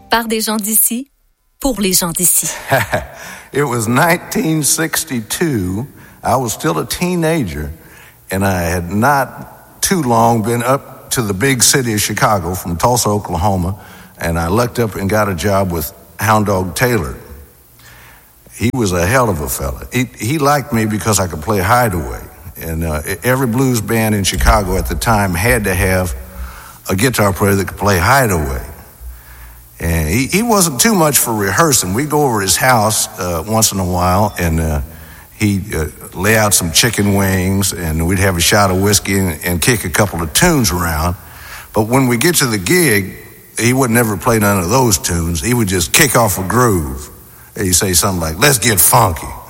Par des gens d'ici, pour les gens d'ici. It was 1962. I was still a teenager, and I had not too long been up to the big city of Chicago from Tulsa, Oklahoma, and I lucked up and got a job with Hound Dog Taylor. He was a hell of a fella. He liked me because I could play hideaway. And every blues band in Chicago at the time had to have a guitar player that could play hideaway. And he wasn't too much for rehearsing. We'd go over to his house once in a while, and he'd lay out some chicken wings, and we'd have a shot of whiskey and kick a couple of tunes around. But when we get to the gig, he would never play none of those tunes. He would just kick off a groove. He'd say something like, "Let's get funky."